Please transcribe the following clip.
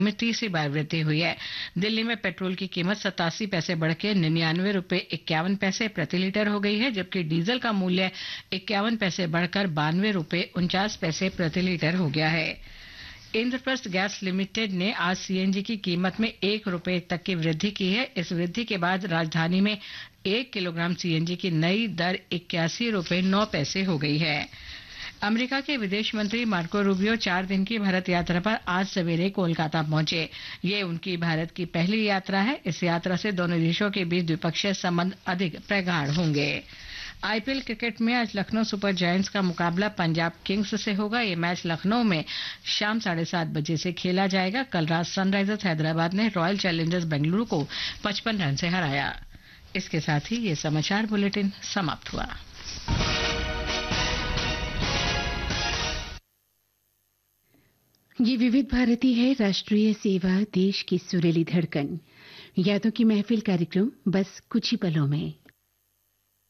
में तीसरी बार वृद्धि हुई है। दिल्ली में पेट्रोल की कीमत 87 पैसे बढ़ के 99 रुपए 51 पैसे प्रति लीटर हो गई है, जबकि डीजल का मूल्य 51 पैसे बढ़कर 92 रुपए 49 पैसे प्रति लीटर हो गया है। इंद्रप्रस्थ गैस लिमिटेड ने आज सीएनजी की कीमत में 1 रुपए तक की वृद्धि की है। इस वृद्धि के बाद राजधानी में 1 किलोग्राम सीएनजी की नई दर 81 रुपए 9 पैसे हो गई है। अमेरिका के विदेश मंत्री मार्को रूबियो 4 दिन की भारत यात्रा पर आज सवेरे कोलकाता पहुंचे। ये उनकी भारत की पहली यात्रा है। इस यात्रा से दोनों देशों के बीच द्विपक्षीय संबंध अधिक प्रगाढ़ होंगे। आईपीएल क्रिकेट में आज लखनऊ सुपर जायंट्स का मुकाबला पंजाब किंग्स से होगा। ये मैच लखनऊ में शाम 7:30 बजे से खेला जाएगा। कल रात सनराइजर्स हैदराबाद ने रॉयल चैलेंजर्स बेंगलुरु को 55 रन से हराया। इसके साथ ही ये समाचार बुलेटिन समाप्त हुआ। ये विविध भारती है, राष्ट्रीय सेवा, देश की सुरीली धड़कन। यादों की महफिल कार्यक्रम बस कुछ ही पलों में।